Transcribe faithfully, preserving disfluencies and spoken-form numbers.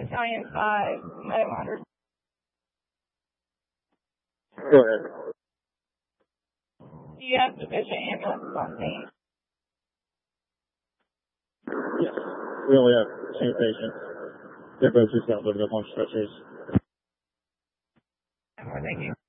Italian five, I don't understand. Go ahead. Do you have sufficient ambulances on scene? Yes. We only have two patients. They're both just out living up on stretchers. Thank you.